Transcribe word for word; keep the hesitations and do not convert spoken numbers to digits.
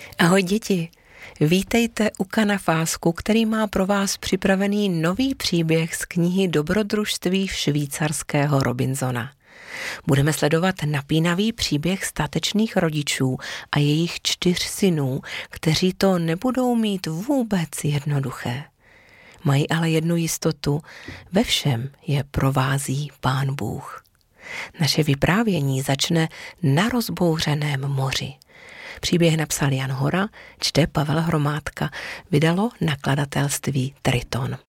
Ahoj děti, vítejte u Kanafásku, který má pro vás připravený nový příběh z knihy Dobrodružství švýcarského Robinsona. Budeme sledovat napínavý příběh statečných rodičů a jejich čtyř synů, kteří to nebudou mít vůbec jednoduché. Mají ale jednu jistotu, ve všem je provází Pán Bůh. Naše vyprávění začne na rozbouřeném moři. Příběh napsal Jan Hora, čte Pavel Hromádka, vydalo nakladatelství Triton.